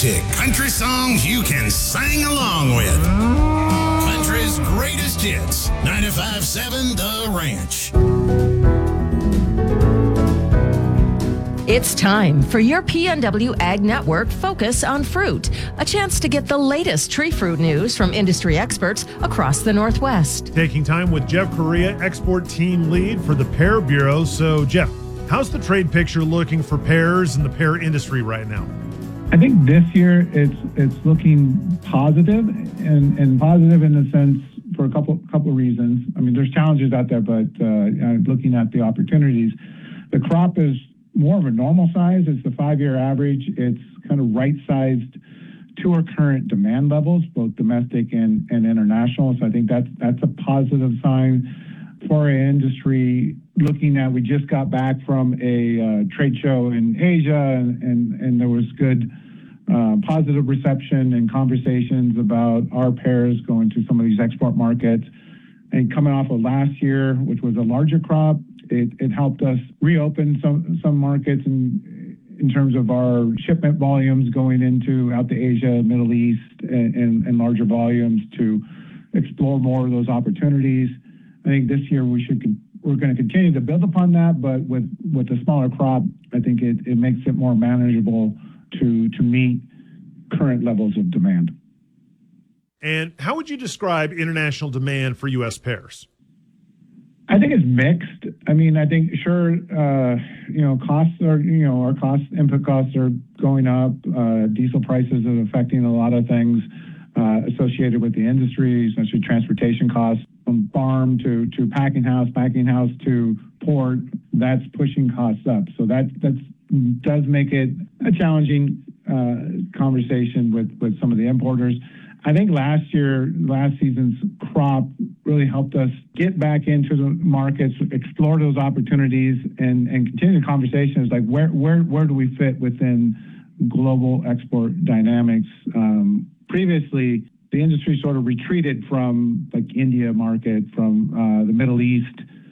Authentic country songs you can sing along with. Country's greatest hits. 95.7 The Ranch. It's time for your PNW Ag Network Focus on Fruit, a chance to get the latest tree fruit news from industry experts across the Northwest. Taking time with Jeff Correa, export team lead for the Pear Bureau. So, Jeff, how's the trade picture looking for pears and the pear industry right now? I think this year it's looking positive, and positive in the sense for a couple of reasons. I mean, there's challenges out there, but looking at the opportunities, the crop is more of a normal size. It's the 5-year average. It's kind of right-sized to our current demand levels, both domestic and international. So I think that's a positive sign for our industry. Looking at, we just got back from a trade show in Asia, and there was good positive reception and conversations about our pears going to some of these export markets. And coming off of last year, which was a larger crop, it helped us reopen some markets in terms of our shipment volumes going out to Asia, Middle East, and larger volumes to explore more of those opportunities. I think this year we're going to continue to build upon that, but with a smaller crop, I think it makes it more manageable to meet current levels of demand. And how would you describe international demand for U.S. pears? I think it's mixed. I mean, I think sure, costs are, our input costs are going up. Diesel prices are affecting a lot of things associated with the industry, especially transportation costs from farm to packing house to port. That's pushing costs up. So that does make it a challenging conversation with some of the importers. I think last season's crop really helped us get back into the markets, explore those opportunities, and continue the conversations like where do we fit within global export dynamics. Previously, the industry sort of retreated from like India market, from the Middle East,